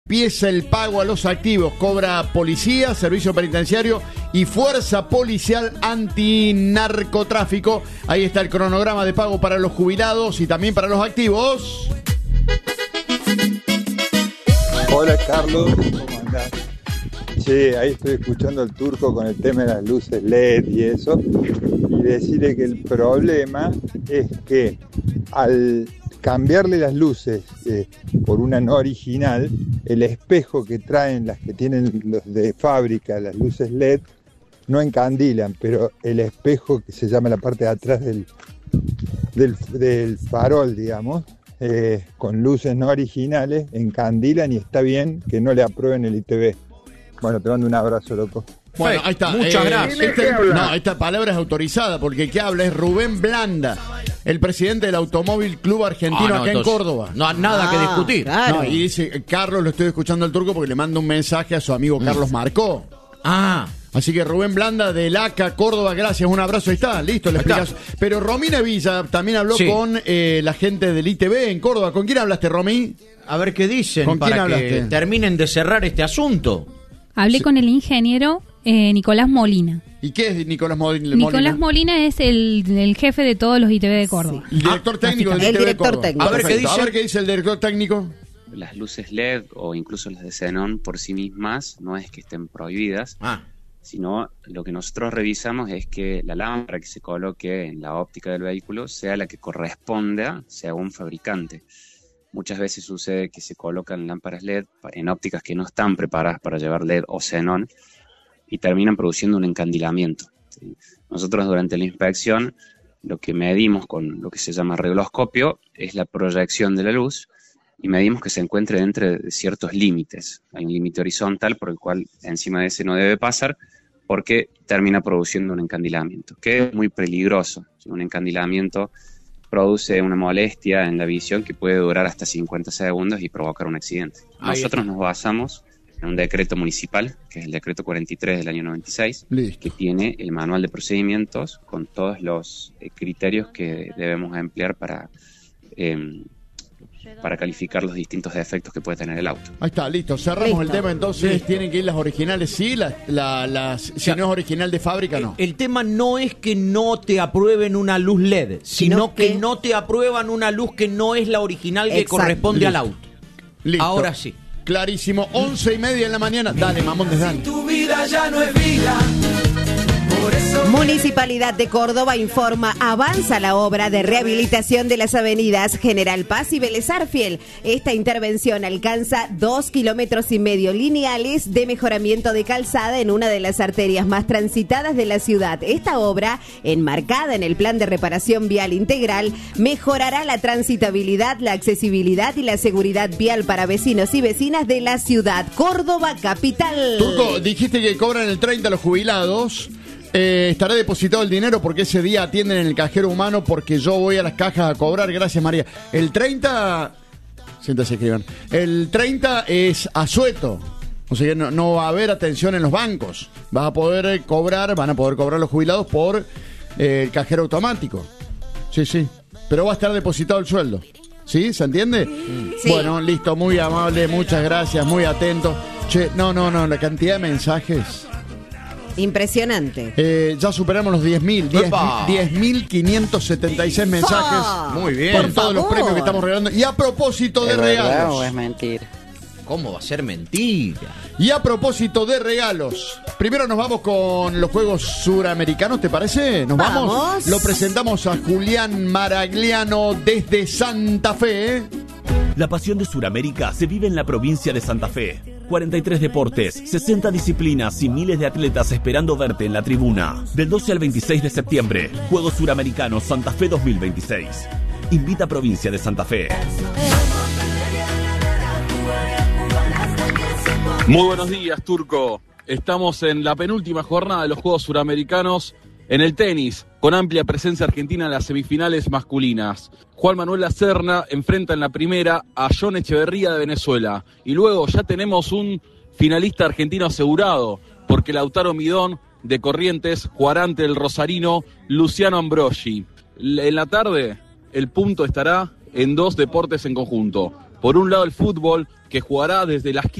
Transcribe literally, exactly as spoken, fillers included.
empieza el pago a los activos. Cobra policía, servicio penitenciario y fuerza policial antinarcotráfico. Ahí está el cronograma de pago para los jubilados y también para los activos. Hola Carlos, ¿cómo andás? Che, ahí estoy escuchando al Turco con el tema de las luces L E D y eso, y decirle que el problema es que al cambiarle las luces eh, por una no original, el espejo que traen las que tienen los de fábrica, las luces L E D, no encandilan, pero el espejo que se llama la parte de atrás del, del, del farol, digamos, eh, con luces no originales, encandilan y está bien que no le aprueben el I T B. Bueno, te mando un abrazo, loco. Bueno, ahí está. Muchas eh, gracias. Este, no, esta palabra es autorizada porque el que habla es Rubén Blanda, el presidente del Automóvil Club Argentino Ah, no, acá entonces, en Córdoba. No, nada Ah, que discutir. claro. No, y dice, Carlos, lo estoy escuchando al Turco porque le manda un mensaje a su amigo Carlos Marcó. Ah, Así que Rubén Blanda del A C A Córdoba, gracias, un abrazo, ahí está, listo, le Ahí está. explicas. Pero Romina Villa también habló Sí. con eh, la gente del I T B en Córdoba. ¿Con quién hablaste, Romy? a ver qué dicen ¿Con quién para que hablaste? terminen de cerrar este asunto. Hablé Sí. con el ingeniero eh, Nicolás Molina. ¿Y qué es Nicolás Molina? Nicolás Molina es el, el jefe de todos los I T B de Córdoba. El director técnico del El I T B de director Córdoba. técnico. A ver qué Perfecto. dice. A ver qué dice el director técnico. Las luces L E D o incluso las de xenón por sí mismas no es que estén prohibidas, Ah, sino lo que nosotros revisamos es que la lámpara que se coloque en la óptica del vehículo sea la que corresponda según fabricante. Muchas veces sucede que se colocan lámparas L E D en ópticas que no están preparadas para llevar L E D o xenón y terminan produciendo un encandilamiento, ¿sí? Nosotros durante la inspección lo que medimos con lo que se llama regloscopio es la proyección de la luz y medimos que se encuentre dentro de ciertos límites. Hay un límite horizontal por el cual encima de ese no debe pasar porque termina produciendo un encandilamiento, que es muy peligroso. Un encandilamiento produce una molestia en la visión que puede durar hasta cincuenta segundos y provocar un accidente. Ahí Nosotros está. nos basamos en un decreto municipal, que es el decreto cuarenta y tres del año noventa y seis, Listo. que tiene el manual de procedimientos con todos los eh, criterios que debemos emplear para... Eh, para calificar los distintos defectos que puede tener el auto. Ahí está, listo. Cerramos Listo. el tema entonces. Listo. Tienen que ir las originales, sí, las, la, las, si sea, no es original de fábrica, no. el tema no es que no te aprueben una luz L E D, sino, Sino que... que- no te aprueban una luz que no es la original que Exacto. corresponde al Listo. auto. Listo. Ahora sí. Clarísimo, once y media en la mañana. Dale, Mamontes, dale. Municipalidad de Córdoba informa, avanza la obra de rehabilitación de las avenidas General Paz y Vélez Arfiel. Esta intervención alcanza dos kilómetros y medio lineales de mejoramiento de calzada en una de las arterias más transitadas de la ciudad. Esta obra, enmarcada en el Plan de Reparación Vial Integral, mejorará la transitabilidad, la accesibilidad y la seguridad vial para vecinos y vecinas de la ciudad. Córdoba capital. Turco, dijiste que cobran el treinta los jubilados. Eh, estará depositado el dinero porque ese día atienden en el cajero humano porque yo voy a las cajas a cobrar. Gracias, María. El treinta... Siéntase, escriban. El treinta es asueto. O sea que no, no va a haber atención en los bancos. Vas a poder eh, cobrar, van a poder cobrar los jubilados por eh, el cajero automático. Sí, sí. Pero va a estar depositado el sueldo. ¿Sí? ¿Se entiende? Sí. Bueno, listo. Muy amable. Muchas gracias. Muy atento. Che, no, no, no. La cantidad de mensajes... Impresionante. Eh, ya superamos los diez mil, ¡Epa! diez mil quinientos setenta y seis mensajes. Muy bien. Por Por todos los favor. premios que estamos regalando. Y a propósito de ¿Es verdad regalos. o es mentira? ¿Cómo va a ser mentira? Y a propósito de regalos. Primero nos vamos con los Juegos Suramericanos, ¿te parece? ¿Nos vamos? Vamos. Lo presentamos a Julián Maragliano desde Santa Fe. La pasión de Sudamérica se vive en la provincia de Santa Fe. cuarenta y tres deportes, sesenta disciplinas y miles de atletas esperando verte en la tribuna. Del doce al veintiséis de septiembre, Juegos Suramericanos Santa Fe dos mil veintiséis. Invita a provincia de Santa Fe. Muy buenos días, Turco. Estamos en la penúltima jornada de los Juegos Suramericanos en el tenis, con amplia presencia argentina en las semifinales masculinas. Juan Manuel Lacerna enfrenta en la primera a John Echeverría de Venezuela. Y luego ya tenemos un finalista argentino asegurado, porque Lautaro Midón de Corrientes jugará ante el rosarino Luciano Ambrogi. En la tarde, el punto estará en dos deportes en conjunto. Por un lado, el fútbol, que jugará desde las